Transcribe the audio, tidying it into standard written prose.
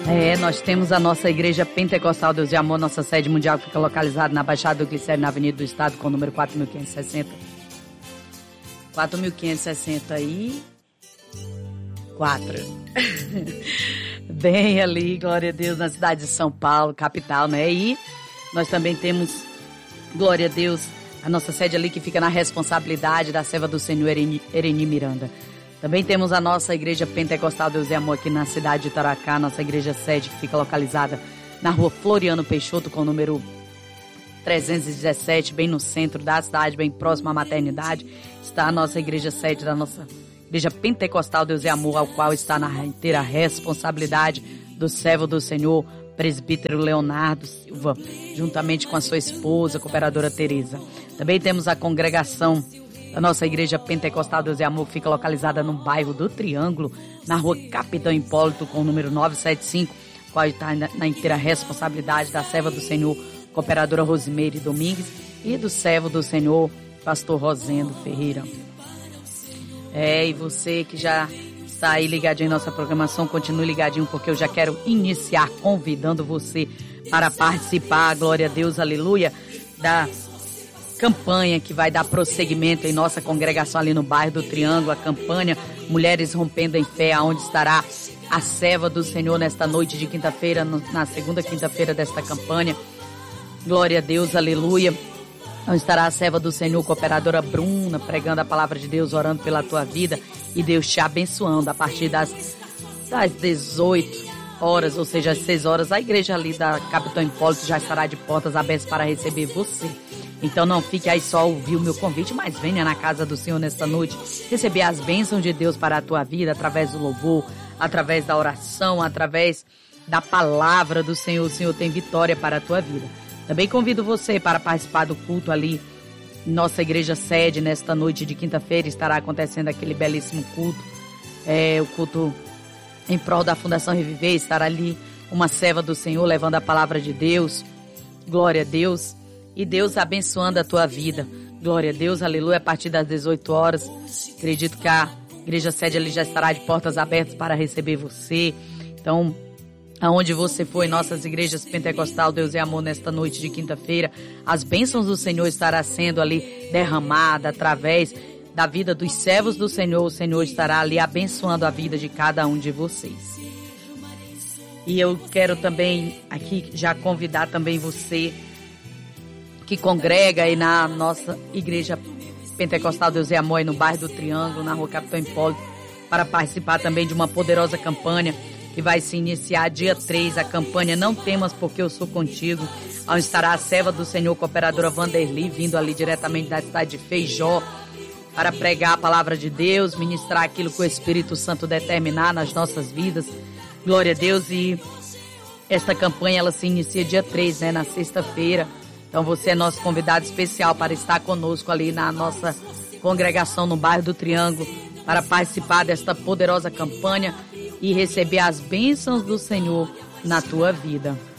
Nós temos a nossa Igreja Pentecostal Deus de Amor, nossa sede mundial que fica localizada na Baixada do Glicério, na Avenida do Estado, com o número 4560. 4564. Bem ali, glória a Deus, na cidade de São Paulo, capital, né? E nós também temos, glória a Deus, a nossa sede ali que fica na responsabilidade da serva do Senhor Ereni Miranda. Também temos a nossa Igreja Pentecostal Deus e Amor aqui na cidade de Taracá, nossa igreja sede que fica localizada na rua Floriano Peixoto, com o número 317, bem no centro da cidade, bem próximo à maternidade. Está a nossa igreja sede da nossa Igreja Pentecostal Deus e Amor, ao qual está na inteira responsabilidade do servo do Senhor, presbítero Leonardo Silva, juntamente com a sua esposa, cooperadora Tereza. Também temos a congregação da nossa Igreja Pentecostal Deus e Amor, que fica localizada no bairro do Triângulo, na rua Capitão Hipólito, com o número 975, qual está na inteira responsabilidade da serva do Senhor, cooperadora Rosimeire Domingues, e do servo do Senhor, pastor Rosendo Ferreira. E você que já está aí ligadinho em nossa programação, continue ligadinho, porque eu já quero iniciar convidando você para participar, glória a Deus, aleluia, da campanha que vai dar prosseguimento em nossa congregação ali no bairro do Triângulo, a campanha Mulheres Rompendo em Fé, onde estará a serva do Senhor nesta noite de quinta-feira, na segunda quinta-feira desta campanha. Glória a Deus, aleluia. Onde estará a serva do Senhor, cooperadora Bruna, pregando a palavra de Deus, orando pela tua vida e Deus te abençoando a partir das 18 horas, ou seja, às 6 horas, a igreja ali da Capitão Hipólito já estará de portas abertas para receber você. Então não fique aí só ouvir o meu convite, mas venha na casa do Senhor nesta noite, receber as bênçãos de Deus para a tua vida, através do louvor, através da oração, através da palavra do Senhor. O Senhor tem vitória para a tua vida. Também convido você para participar do culto ali, nossa igreja sede, nesta noite de quinta-feira, estará acontecendo aquele belíssimo culto, o culto em prol da Fundação Reviver. Estará ali uma serva do Senhor levando a palavra de Deus, glória a Deus, e Deus abençoando a tua vida, glória a Deus, aleluia, a partir das 18 horas, acredito que a igreja sede ali já estará de portas abertas para receber você. Então, aonde você for em nossas igrejas Pentecostal Deus e Amor nesta noite de quinta-feira, as bênçãos do Senhor estará sendo ali derramada através da vida dos servos do Senhor. O Senhor estará ali abençoando a vida de cada um de vocês. E eu quero também aqui já convidar também você que congrega aí na nossa igreja Pentecostal Deus e Amor, aí no bairro do Triângulo, na rua Capitão Hipólito, para participar também de uma poderosa campanha que vai se iniciar dia 3, a campanha Não Temas Porque Eu Sou Contigo, onde estará a serva do Senhor, cooperadora Vanderly, vindo ali diretamente da cidade de Feijó, para pregar a palavra de Deus, ministrar aquilo que o Espírito Santo determinar nas nossas vidas, glória a Deus. E esta campanha, ela se inicia dia 3, né, na sexta-feira. Então você é nosso convidado especial para estar conosco ali na nossa congregação no bairro do Triângulo, para participar desta poderosa campanha e receber as bênçãos do Senhor na tua vida.